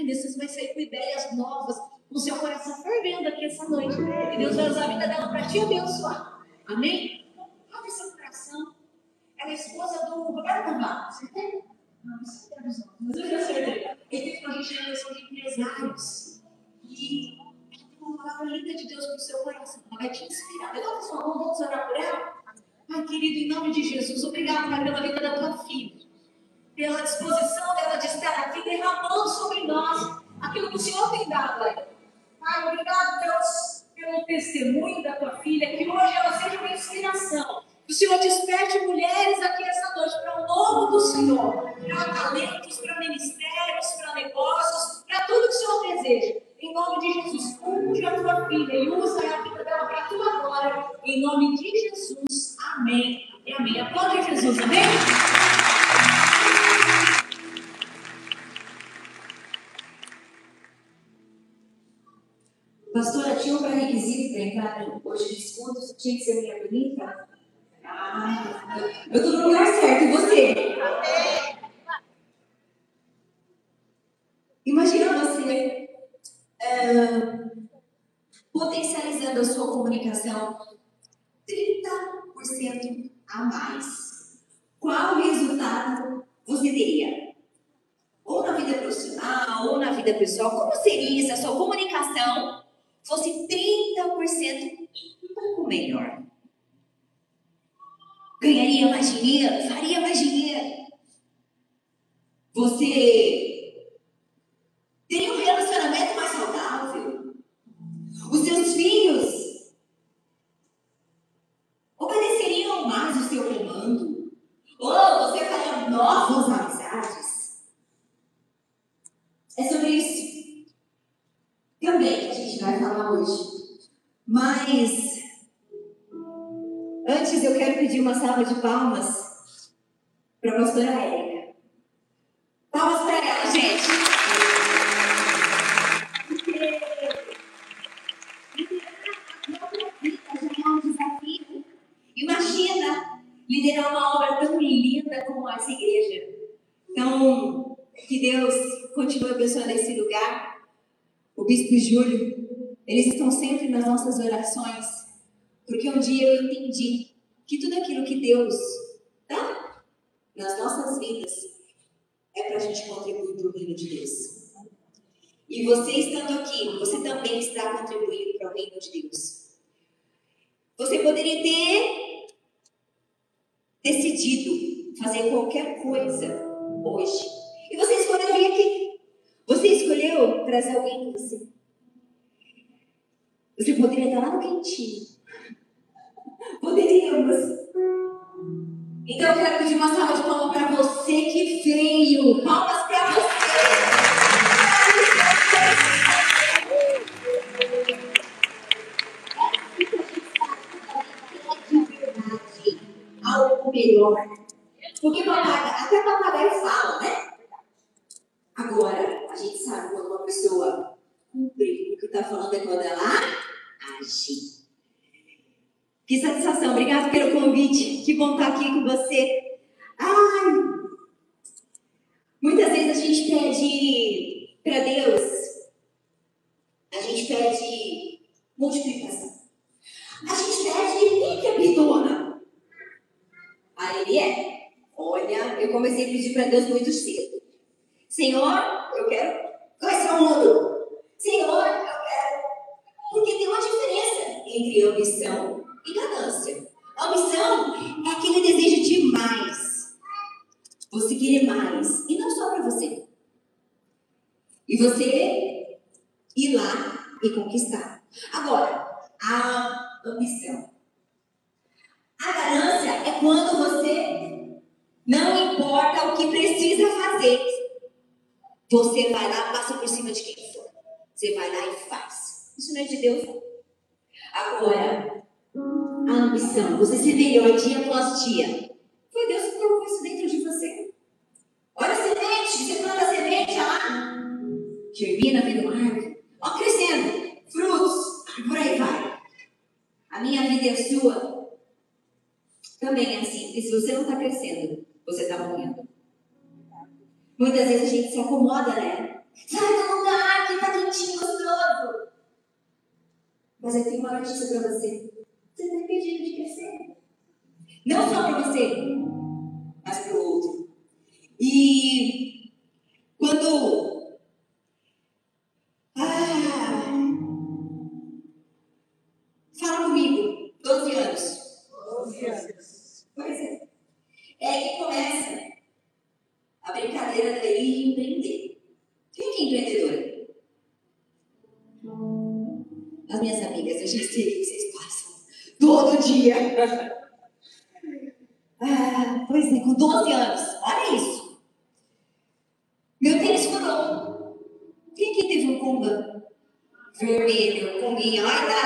entender, você vai sair com ideias novas, com seu coração fervendo aqui essa noite. E Deus vai usar a vida dela para te abençoar. Amém? Abre seu coração. Ela é esposa do Roberto Carvalho. Você tem? Não, isso é dos outros. Mas eu já acertei. Ele teve com a gente na eleição de empresários. E ela tem uma palavra linda de Deus para o seu coração. Ela vai te inspirar. Levanta sua mão, vamos orar por ela. Ai, querido, em nome de Jesus, obrigado, Pai, pela vida da tua filha. Pela disposição dela de estar aqui, derramando sobre nós aquilo que o Senhor tem dado a ela. Pai, obrigado, Deus, pelo testemunho da tua filha, que hoje ela seja uma inspiração. Que o Senhor desperte mulheres aqui essa noite para o nome do Senhor, para talentos, para ministérios, para negócios, para tudo que o Senhor deseja. Em nome de Jesus, unge a tua filha e usa a vida dela para a tua glória. Em nome de Jesus, amém e amém. Aplaude Jesus, amém? Pastora, tinha um pré-requisito para entrar hoje de escudo, tinha que ser mulher bonita? Eu estou no lugar certo, e você? Imagina você potencializando a sua comunicação 30% a mais. Qual resultado você teria? Ou na vida profissional, ou na vida pessoal, como seria se a sua comunicação fosse 30% um pouco melhor? Ganharia mais dinheiro? Faria mais dinheiro? Você teria um relacionamento mais saudável? Os seus filhos obedeceriam mais o seu comando? Ou você faria novas amizades? É sobre isso também que a gente vai falar hoje. Mas antes eu quero pedir uma salva de palmas para a pastora Érica. Palmas para ela, gente. Porque liderar a própria vida já é um desafio. Imagina liderar uma obra tão linda como essa igreja. Então, que Deus continue abençoando esse lugar. O Bispo Júlio, eles estão sempre nas nossas orações. Porque um dia eu entendi que tudo aquilo que Deus dá nas nossas vidas é para a gente contribuir para o reino de Deus. E você estando aqui, você também está contribuindo para o reino de Deus. Você poderia ter decidido fazer qualquer coisa hoje. E você escolheu vir aqui. Você escolheu trazer alguém com você. Você poderia estar lá no quentinho. Poderíamos. Então eu quero pedir uma salva de palmas para você que veio. Palmas para você. De verdade, algo melhor. Porque até papagaio fala, né? Agora, a gente sabe quando uma pessoa cumpre o que está falando é quando ela age. Que satisfação, obrigada pelo convite. Que bom estar aqui com você. Muitas vezes a gente pede para Deus, a gente pede multiplicação. A gente pede, quem que é pitona? Ele é. Olha, eu comecei a pedir para Deus muito cedo. Senhor, eu quero conhecer o mundo. Senhor, eu quero. Porque tem uma diferença entre ambição e ganância. A ambição é aquele desejo de mais. Você querer mais. E não só para você. E você ir lá e conquistar. Agora, a ambição. A ganância é quando você não importa o que precisa fazer. Você vai lá, passa por cima de quem for. Você vai lá e faz. Isso não é de Deus. Agora, a ambição, você ser melhor dia após dia. Foi Deus que colocou isso dentro de você. Olha a semente, você planta a semente, olha lá. Germina, vira uma árvore. Ó, crescendo, frutos, e por aí vai. A minha vida e a sua também é assim. Porque se você não está crescendo, você está morrendo. Muitas vezes a gente se acomoda, né? Sai do lugar que tá quentinho, gostoso. Mas eu tenho uma notícia para você. Você está impedido de crescer. Não só para você, mas para o outro. E quando... fala comigo. 12 anos. 12 anos. Pois é. É que começa a brincadeira dele de empreender. Quem é empreendedora? As minhas amigas, eu já sei o que vocês passam. Todo dia. Pois é, com 12 anos. Olha isso. Meu tênis furou. Quem que teve um Kombi vermelho? Kombi, ai,